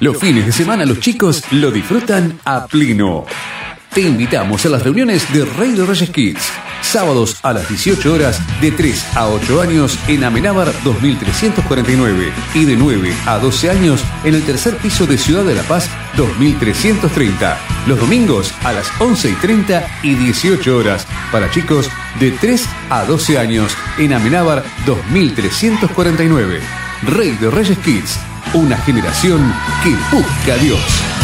Los fines de semana los chicos lo disfrutan a pleno. Te invitamos a las reuniones de Rey de Reyes Kids. Sábados a las 18 horas de 3 a 8 años en Amenábar 2349 y de 9 a 12 años en el tercer piso de Ciudad de La Paz 2330. Los domingos a las 11:30 y 18 horas para chicos de 3 a 12 años en Amenábar 2349. Rey de Reyes Kids, una generación que busca a Dios.